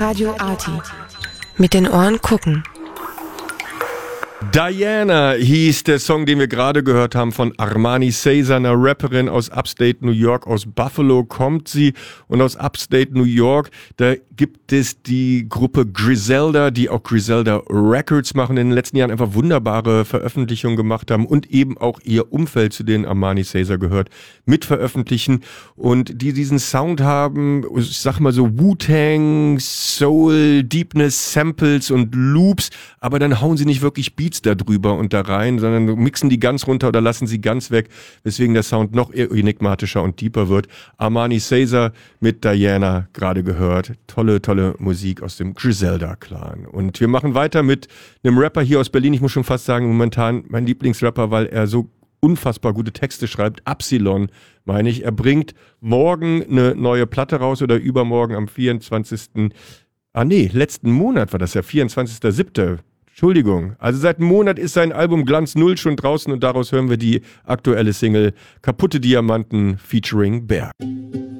Radio Arty. Mit den Ohren gucken. Diana hieß der Song, den wir gerade gehört haben von Armani Caesar, einer Rapperin aus Upstate New York. Aus Buffalo kommt sie und aus Upstate New York, da gibt es die Gruppe Griselda, die auch Griselda Records machen, in den letzten Jahren einfach wunderbare Veröffentlichungen gemacht haben und eben auch ihr Umfeld, zu denen Armani Caesar gehört, mit veröffentlichen und die diesen Sound haben, ich sag mal so Wu-Tang, Soul, Deepness, Samples und Loops, aber dann hauen sie nicht wirklich Beats da drüber und da rein, sondern mixen die ganz runter oder lassen sie ganz weg, weswegen der Sound noch enigmatischer und deeper wird. Armani Caesar mit Diana gerade gehört. Tolle Musik aus dem Griselda-Clan. Und wir machen weiter mit einem Rapper hier aus Berlin. Ich muss schon fast sagen, momentan mein Lieblingsrapper, weil er so unfassbar gute Texte schreibt. Absilon, meine ich. Er bringt morgen eine neue Platte raus oder übermorgen am 24. Letzten Monat war das ja, 24.07. Entschuldigung. Also seit einem Monat ist sein Album Glanz Null schon draußen und daraus hören wir die aktuelle Single Kaputte Diamanten featuring Berg.